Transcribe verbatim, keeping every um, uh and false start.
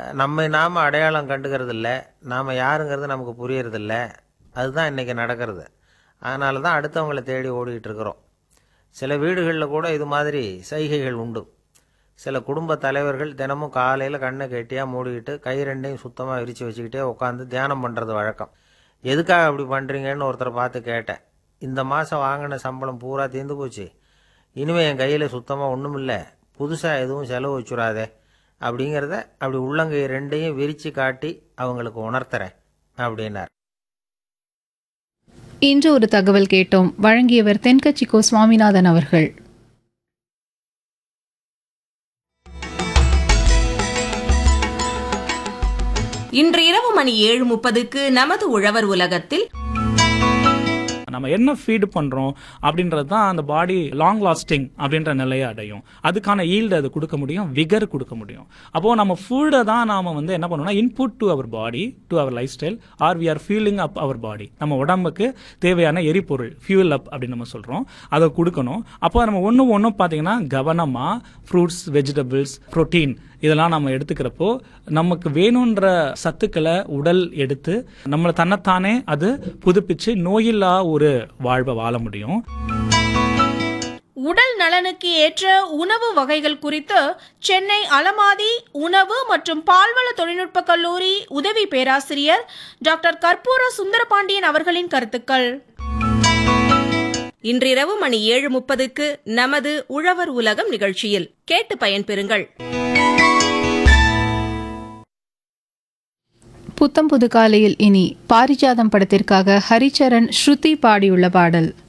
நம்மை நாம் அடையாளம் கண்டுக்கிறது இல்லை, நாம் யாருங்கிறது நமக்கு புரியறதில்ல. அதுதான் இன்றைக்கி நடக்கிறது. அதனால தான் அடுத்தவங்களை தேடி ஓடிக்கிட்டு இருக்கிறோம். சில வீடுகளில் கூட இது மாதிரி சைகைகள் உண்டு. சில குடும்ப தலைவர்கள் தினமும் காலையில் கண்ணை கெட்டியாக மூடிக்கிட்டு கை ரெண்டையும் சுத்தமாக விரித்து வச்சுக்கிட்டே உட்காந்து தியானம் பண்ணுறது வழக்கம். எதுக்காக அப்படி பண்ணுறீங்கன்னு ஒருத்தரை பார்த்து கேட்டேன். இந்த மாதம் வாங்கின சம்பளம் பூரா தீர்ந்து போச்சு, இனிமேல் என் கையில் சுத்தமாக ஒன்றும் இல்லை, புதுசாக எதுவும் செலவு வச்சுடாதே அப்படிங்கிறத அப்படி உள்ளங்கை ரெண்டையும் விரித்து காட்டி அவங்களுக்கு உணர்த்துறேன் அப்படின்னார். இன்று ஒரு தகவல் கேட்டோம். வழங்கியவர் தென்கட்சி கோ சுவாமிநாதன் அவர்கள். இன்று இரவு மணி ஏழு முப்பதுக்கு நமது உழவர் உலகத்தில் நம்ம என்ன ஃபீடு பண்றோம் அப்படின்றது தான் அந்த பாடி லாங் லாஸ்டிங் அப்படின்ற நிலையை அடையும். அதுக்கான ஈல்டு அது கொடுக்க முடியும், விகர் கொடுக்க முடியும். அப்போ நம்ம ஃபுட்டை தான் நாம வந்து என்ன பண்ணோம்னா input to our body, to our life style, R we are fuelling அப் அவர் பாடி. நம்ம உடம்புக்கு தேவையான எரிபொருள் ஃபியூல் அப் அப்படின்னு நம்ம சொல்றோம், அதை கொடுக்கணும். அப்போ நம்ம ஒன்று ஒன்றும் பார்த்தீங்கன்னா கவனமா ஃப்ரூட்ஸ், வெஜிடபிள்ஸ், புரோட்டீன் இதெல்லாம் நம்ம எடுத்துக்கிறப்போ நமக்கு வேணுன்ற சத்துக்களை உடல் எடுத்து நம்மளை தன்னைத்தானே அது புதுப்பிச்சு நோயில்லா ஒரு வாழ்வை வாழ முடியும். உடல் நலனுக்கு ஏற்ற உணவு வகைகள் குறித்து சென்னை அலமாதி உணவு மற்றும் பால்வள தொழில்நுட்ப கல்லூரி உதவி பேராசிரியர் டாக்டர் கற்பூர சுந்தரபாண்டியன் அவர்களின் கருத்துக்கள். இன்றிரவு மணி ஏழு முப்பதுக்கு நமது உழவர் உலகம் நிகழ்ச்சியில் கேட்டு பயன்பெறுங்கள். புத்தம் புது காலையில் இனி பாரிஜாதம் படத்திற்காக ஹரிச்சரன் ஸ்ருதி பாடியுள்ள பாடல்.